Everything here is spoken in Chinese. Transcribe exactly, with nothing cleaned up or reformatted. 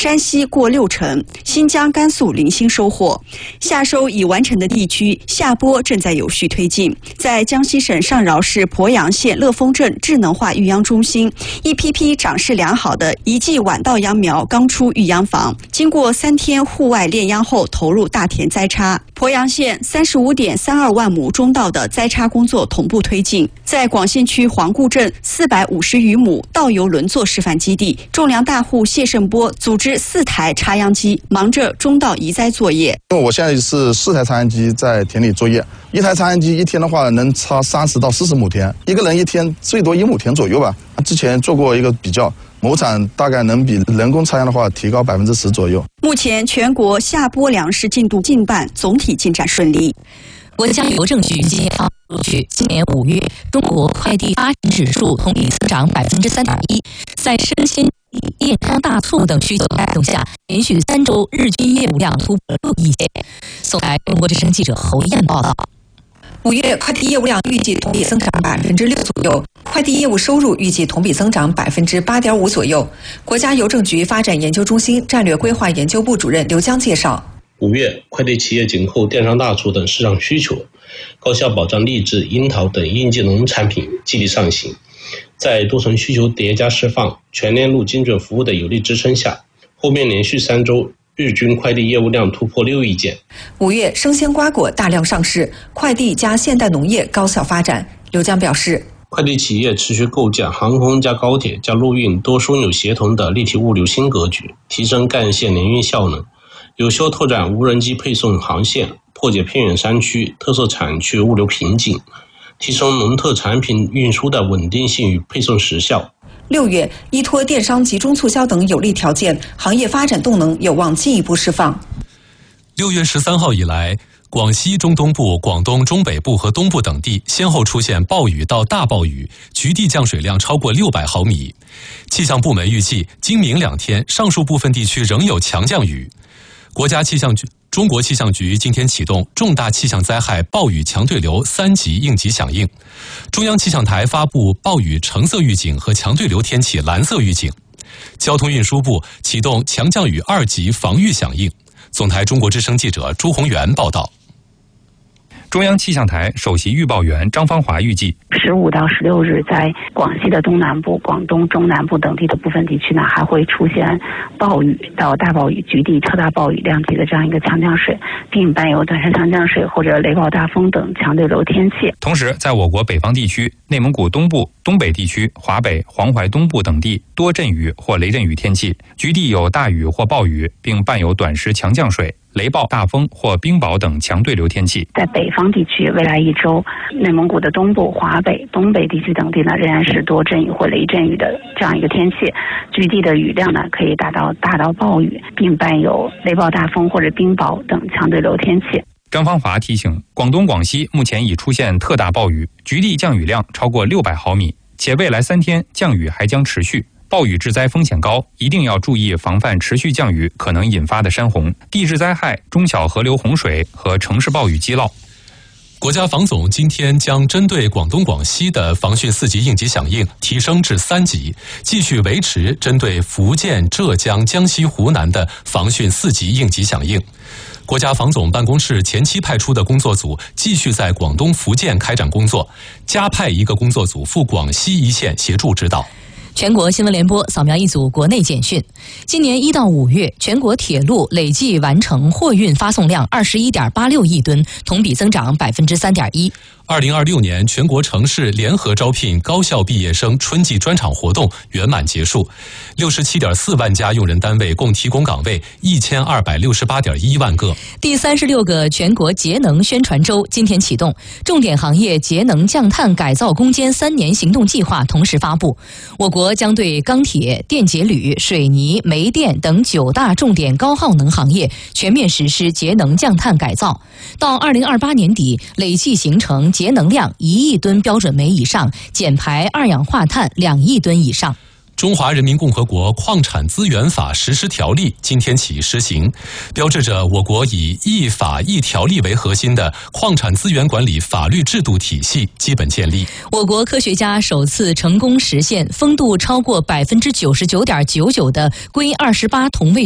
山西过六成，新疆、甘肃零星收获。夏收已完成的地区，下播正在有序推进。在江西省上饶市鄱阳县乐丰镇智能化育秧中心，一批批长势良好的一季晚稻秧苗刚出育秧房，经过三天户外炼秧后投入大田栽插。鄱阳县三十五点三二万亩中稻的栽插工作同步推进。在广县区黄固镇四百五十余亩稻油轮作示范基地，种粮大户谢胜波组织四台插秧机，忙着中稻移栽作业。 我现在是四台插秧机在田里作业，一台插秧机一天的话能插三十到四十亩田，一个人一天最多一亩田左右吧。之前做过一个比较，亩产大概能比人工插秧的话提高百分之十左右。 目前全国下播粮食进度近半，总体进展顺利。 国家邮政局今天发布数据，今年五月中国快递发展指数同比增长百分之三点一，在生鲜、电商、大促等需求带动下，连续三周日均业务量突破六亿件。送来中国之声记者侯燕报道。 五月快递业务量预计同比增长百分之六左右，快递业务收入预计同比增长百分之八点五左右。国家邮政局发展研究中心战略规划研究部主任刘江介绍， 五月快递企业紧扣电商大促等市场需求，高效保障荔枝、樱桃等应季农产品激励上行，在多层需求叠加释放、全链路精准服务的有力支撑下，后面连续三周日均快递业务量突破六亿件。 五月生鲜瓜果大量上市，快递加现代农业高效发展。刘江表示， 快递企业持续构建航空加高铁加陆运多枢纽协同的立体物流新格局，提升干线联运效能，有效拓展无人机配送航线，破解偏远山区特色产区物流瓶颈，提升农特产品运输的稳定性与配送时效。 六月，依托电商集中促销等有利条件，行业发展动能有望进一步释放。 六月十三号以来，广西中东部、广东中北部和东部等地先后出现暴雨到大暴雨，局地降水量超过六百毫米。气象部门预计，今明两天上述部分地区仍有强降雨。国家气象局、中国气象局今天启动重大气象灾害暴雨强对流三级应急响应，中央气象台发布暴雨橙色预警和强对流天气蓝色预警，交通运输部启动强降雨二级防御响应。总台中国之声记者朱宏元报道。 中央气象台首席预报员张芳华预计， 十五到十六日，在广西的东南部、广东中南部等地的部分地区呢，还会出现暴雨到大暴雨、局地特大暴雨量级的这样一个强降水，并伴有短时强降水或者雷暴大风等强对流天气。 同时，在我国北方地区、内蒙古东部、东北地区、华北、黄淮东部等地多阵雨或雷阵雨天气，局地有大雨或暴雨，并伴有短时强降水、雷暴大风或冰雹等强对流天气。 在北方地区，未来一周，内蒙古的东部、华北、东北地区等地呢，仍然是多阵雨或雷阵雨的这样一个天气，局地的雨量呢可以达到大到暴雨，并伴有雷暴大风或者冰雹等强对流天气。 张芳华提醒，广东、广西目前已出现特大暴雨，局地降雨量超过六百毫米，且未来三天降雨还将持续。暴雨致灾风险高，一定要注意防范持续降雨可能引发的山洪、地质灾害、中小河流洪水和城市暴雨积涝。 国家防总今天将针对广东、广西的防汛四级应急响应提升至三级，继续维持针对福建、浙江、江西、湖南的防汛四级应急响应。国家防总办公室前期派出的工作组继续在广东、福建开展工作，加派一个工作组赴广西一线协助指导。 全国新闻联播扫描一组国内简讯。今年一到五月，全国铁路累计完成货运发送量二十一点八六亿吨，同比增长百分之三点一。 二零二六年全国城市联合招聘高校毕业生春季专场活动圆满结束，六十七点四万家用人单位共提供岗位一千二百六十八点一万个。 第三十六个全国节能宣传周今天启动，重点行业节能降碳改造攻坚三年行动计划同时发布。我国将对钢铁、电解铝、水泥、煤电等九大重点高耗能行业全面实施节能降碳改造，到二零二八年底累计形成节能量一亿吨标准煤以上，减排二氧化碳两亿吨以上。 中华人民共和国矿产资源法实施条例今天起施行，标志着我国以一法一条例为核心的矿产资源管理法律制度体系基本建立。 我国科学家首次成功实现风度超过百分之九十九点九九的硅二十八同位